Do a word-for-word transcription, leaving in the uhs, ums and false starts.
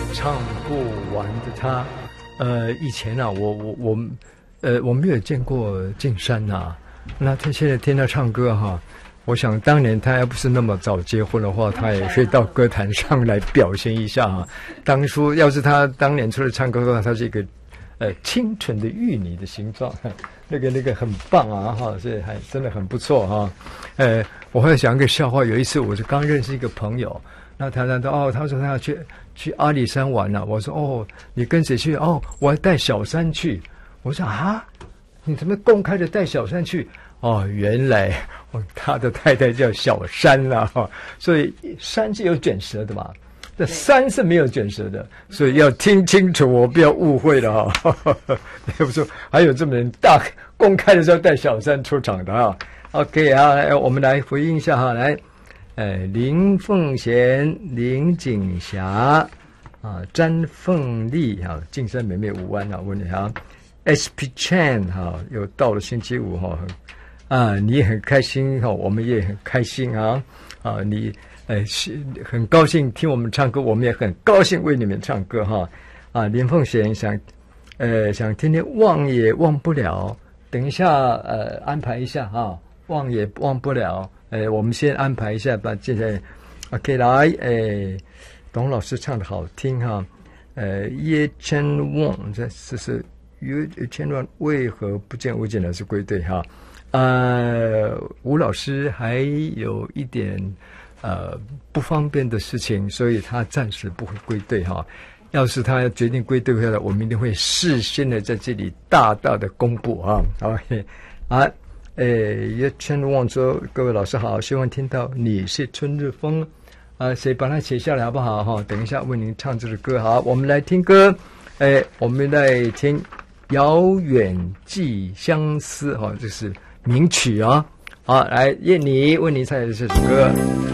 唱不完的他。呃，以前啊，我我我，呃，我没有见过静山呐、啊。那他现在听他唱歌哈、啊，我想当年他要不是那么早结婚的话，他也可以到歌坛上来表现一下啊。当初要是他当年出来唱歌的话，他是一个呃清纯的玉女的形状，那个那个很棒啊哈，所以还真的很不错哈。呃，我会想一个笑话，有一次我是刚认识一个朋友。那他他说哦，他说他要去去阿里山玩了、啊。我说哦，你跟谁去？哦，我要带小三去。我说啊，你怎么公开的带小三去？哦，原来哦，他的太太叫小山了哈、哦，所以山是有卷舌的嘛，这山是没有卷舌的，所以要听清楚，我不要误会了哈、哦。要不说还有这么人大公开的时候带小三出场的啊。OK 啊，我们来回应一下哈，来。呃，林凤贤、林景霞啊，詹凤丽哈，晋山美美五湾啊，问你哈 ，S P Chan 哈，又到了星期五哈，啊，你也很开心哈，我们也很开心啊啊，你呃很高兴听我们唱歌，我们也很高兴为你们唱歌哈啊，林凤贤想呃想听听忘也忘不了，等一下呃安排一下哈，忘也忘不了。呃，我们先安排一下吧。现在 ，OK， 来，呃，董老师唱的好听哈。呃，叶千旺，这这是叶千旺为何不见吴建老师归队哈？呃，吴老师还有一点呃不方便的事情，所以他暂时不会归队哈。要是他决定归队回来，我们一定会事先的在这里大大的公布哈。OK， 啊。诶，叶千旺说：“各位老师好，希望听到你是春日风啊，谁把它写下来好不好？哈，等一下为您唱这首歌。好，我们来听歌。诶，我们来听《遥远寄相思》哈，这是名曲啊。好，来叶妮为您唱的这首歌。